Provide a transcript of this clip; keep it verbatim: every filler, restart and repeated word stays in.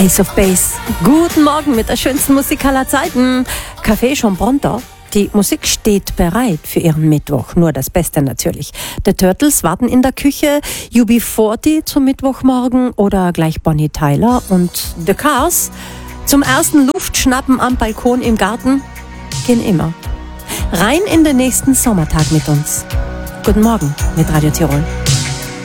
Ace of Base. Guten Morgen mit der schönsten Musik aller Zeiten. Café schon pronto. Die Musik steht bereit für ihren Mittwoch. Nur das Beste natürlich. The Turtles warten in der Küche. U B vierzig zum Mittwochmorgen oder gleich Bonnie Tyler und The Cars. Zum ersten Luftschnappen am Balkon im Garten. Gehen immer. Rein in den nächsten Sommertag mit uns. Guten Morgen mit Radio Tirol.